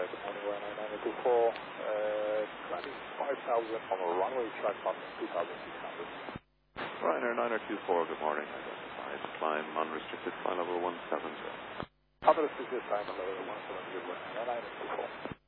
Good morning, Ryanair 924. 25,000 on a runway track on 2,600. Ryanair 924, good morning. Identified climb unrestricted, flight level 170. Unrestricted climb level 170, Ryanair 924.